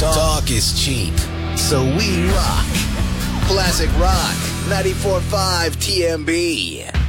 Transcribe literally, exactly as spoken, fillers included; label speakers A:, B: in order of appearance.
A: Talk is cheap, so we rock. Classic Rock, ninety-four point five T M B.